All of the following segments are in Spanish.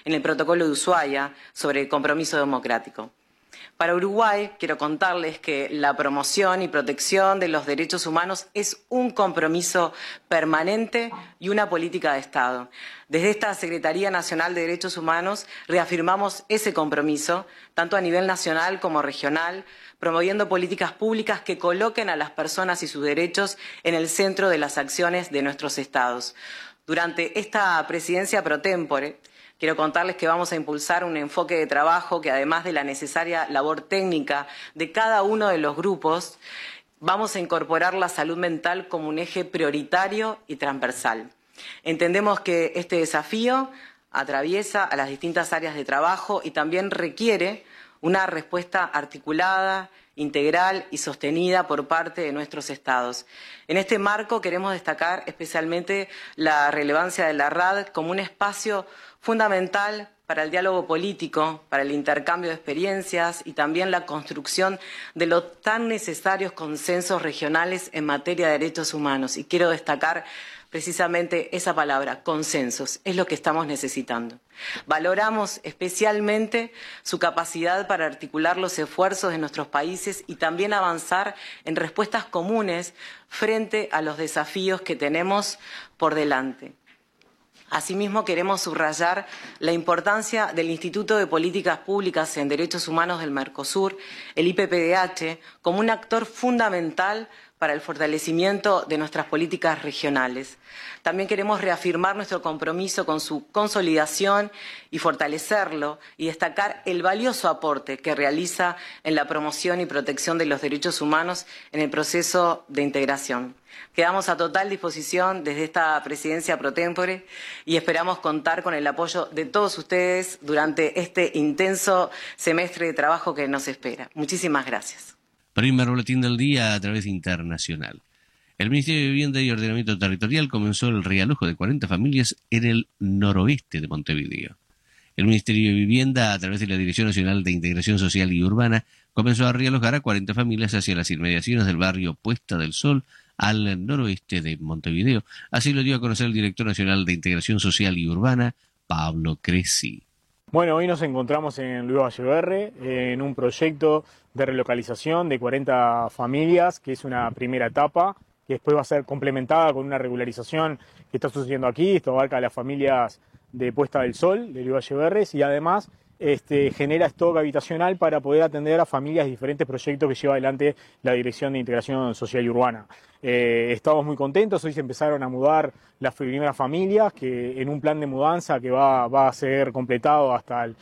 en el Protocolo de Ushuaia sobre el compromiso democrático. Para Uruguay, quiero contarles que la promoción y protección de los derechos humanos es un compromiso permanente y una política de Estado. Desde esta Secretaría Nacional de Derechos Humanos reafirmamos ese compromiso, tanto a nivel nacional como regional, promoviendo políticas públicas que coloquen a las personas y sus derechos en el centro de las acciones de nuestros Estados. Durante esta presidencia pro tempore, quiero contarles que vamos a impulsar un enfoque de trabajo que, además de la necesaria labor técnica de cada uno de los grupos, vamos a incorporar la salud mental como un eje prioritario y transversal. Entendemos que este desafío atraviesa a las distintas áreas de trabajo y también requiere una respuesta articulada, integral y sostenida por parte de nuestros Estados. En este marco queremos destacar especialmente la relevancia de la RAD como un espacio fundamental para el diálogo político, para el intercambio de experiencias y también la construcción de los tan necesarios consensos regionales en materia de derechos humanos. Y quiero destacar precisamente esa palabra, consensos, es lo que estamos necesitando. Valoramos especialmente su capacidad para articular los esfuerzos de nuestros países y también avanzar en respuestas comunes frente a los desafíos que tenemos por delante. Asimismo, queremos subrayar la importancia del Instituto de Políticas Públicas en Derechos Humanos del Mercosur, el IPPDH, como un actor fundamental para el fortalecimiento de nuestras políticas regionales. También queremos reafirmar nuestro compromiso con su consolidación y fortalecerlo y destacar el valioso aporte que realiza en la promoción y protección de los derechos humanos en el proceso de integración. Quedamos a total disposición desde esta presidencia pro tempore y esperamos contar con el apoyo de todos ustedes durante este intenso semestre de trabajo que nos espera. Muchísimas gracias. Primer boletín del día a través internacional. El Ministerio de Vivienda y Ordenamiento Territorial comenzó el realojo de 40 familias en el noroeste de Montevideo. El Ministerio de Vivienda, a través de la Dirección Nacional de Integración Social y Urbana, comenzó a realojar a 40 familias hacia las inmediaciones del barrio Puesta del Sol, al noroeste de Montevideo. Así lo dio a conocer el Director Nacional de Integración Social y Urbana, Pablo Cresci. Bueno, hoy nos encontramos en Luis Valleverre en un proyecto de relocalización de 40 familias, que es una primera etapa, que después va a ser complementada con una regularización que está sucediendo aquí. Esto abarca a las familias de Puesta del Sol, de Luis Valleverre, y además genera stock habitacional para poder atender a familias de diferentes proyectos que lleva adelante la Dirección de Integración Social y Urbana. Estamos muy contentos, hoy se empezaron a mudar las primeras familias, que en un plan de mudanza que va a ser completado hasta el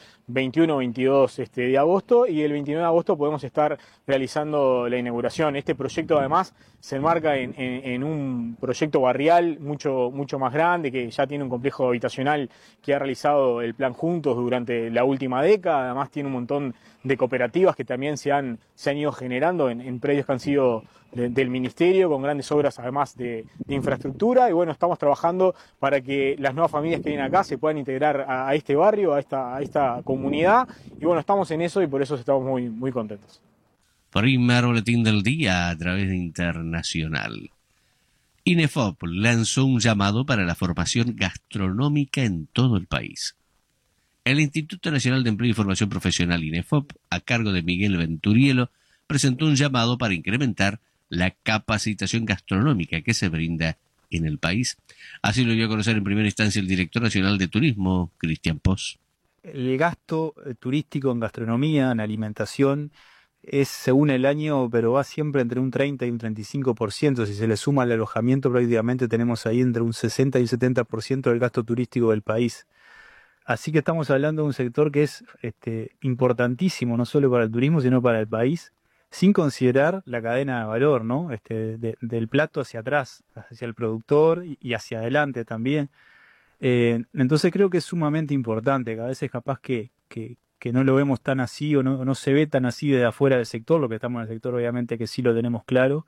21-22 de agosto, y el 29 de agosto podemos estar realizando la inauguración. Este proyecto además se enmarca en un proyecto barrial mucho más grande, que ya tiene un complejo habitacional que ha realizado el Plan Juntos durante la última década. Además tiene un montón de cooperativas que también se han ido generando en predios que han sido del Ministerio, con grandes obras además de infraestructura. Y bueno, estamos trabajando para que las nuevas familias que vienen acá se puedan integrar a este barrio, a esta comunidad. Y bueno, estamos en eso y por eso estamos muy contentos. Primer boletín del día a través de internacional. INEFOP lanzó un llamado para la formación gastronómica en todo el país. El Instituto Nacional de Empleo y Formación Profesional INEFOP, a cargo de Miguel Venturielo, presentó un llamado para incrementar la capacitación gastronómica que se brinda en el país. Así lo dio a conocer en primera instancia el director nacional de turismo, Cristian Pos. El gasto turístico en gastronomía, en alimentación, es según el año, pero va siempre entre un 30 y un 35%. Si se le suma el alojamiento, prácticamente tenemos ahí entre un 60 y un 70% del gasto turístico del país. Así que estamos hablando de un sector que es importantísimo, no solo para el turismo, sino para el país, sin considerar la cadena de valor, ¿no? Del plato hacia atrás, hacia el productor y hacia adelante también. Entonces creo que es sumamente importante, que a veces capaz que no lo vemos tan así o no se ve tan así desde afuera del sector, lo que estamos en el sector obviamente que sí lo tenemos claro.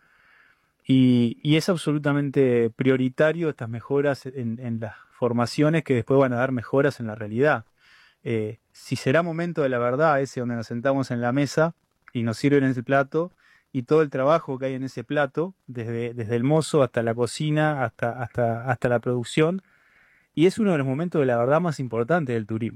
Y es absolutamente prioritario estas mejoras en las formaciones que después van a dar mejoras en la realidad. Si será momento de la verdad ese donde nos sentamos en la mesa y nos sirven ese plato y todo el trabajo que hay en ese plato, desde el mozo hasta la cocina, hasta la producción, y es uno de los momentos de la verdad más importantes del turismo.